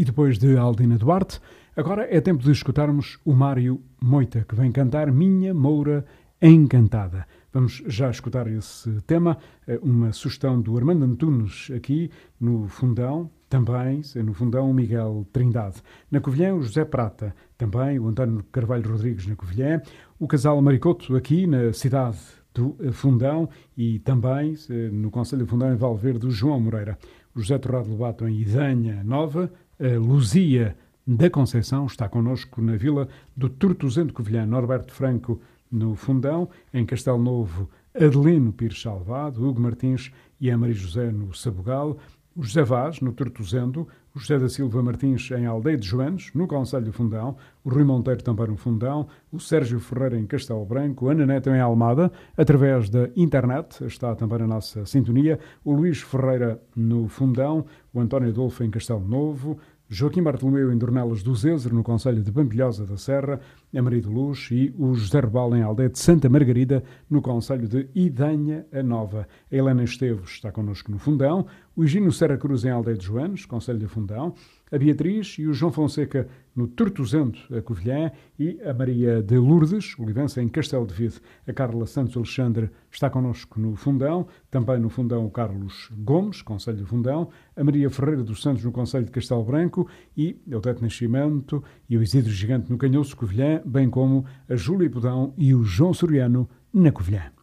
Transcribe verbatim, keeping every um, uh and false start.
E depois de Aldina Duarte, agora é tempo de escutarmos o Mário Moita, que vem cantar Minha Moura Encantada. Vamos já escutar esse tema, uma sugestão do Armando Antunes aqui no Fundão, também no Fundão o Miguel Trindade. Na Covilhã o José Prata, também o António Carvalho Rodrigues na Covilhã, o casal Maricoto aqui na cidade do Fundão e também no Conselho do Fundão em Valverde o João Moreira. O José Torrado Lobato em Idanha Nova, a Luzia da Conceição está connosco na Vila do Tortozão de Covilhã, Norberto Franco no Fundão, em Castelo Novo, Adelino Pires Salvado, Hugo Martins e a Maria José no Sabugal, o José Vaz no Tortozendo, o José da Silva Martins em Aldeia de Joanes, no Conselho do Fundão, o Rui Monteiro também no Fundão, o Sérgio Ferreira em Castelo Branco, a Ana Neto em Almada, através da internet, está também na nossa sintonia, o Luís Ferreira no Fundão, o António Adolfo em Castelo Novo, Joaquim Bartolomeu em Dornelas do Zezer, no Concelho de Pampilhosa da Serra, a Maria de Luz e o José Rebal em Aldeia de Santa Margarida, no Concelho de Idanha a Nova. A Helena Esteves está connosco no Fundão, o Higino Serra Cruz em Aldeia de Joanes, Concelho de Fundão, a Beatriz e o João Fonseca no Tortozento, a Covilhã, e a Maria de Lourdes, Olivença em Castelo de Vide. A Carla Santos Alexandre está connosco no Fundão, também no Fundão o Carlos Gomes, Concelho de Fundão, a Maria Ferreira dos Santos no Concelho de Castelo Branco e o Teto Nascimento e o Isidro Gigante no Canhoço, Covilhã, bem como a Júlia Podão e o João Soriano na Covilhã.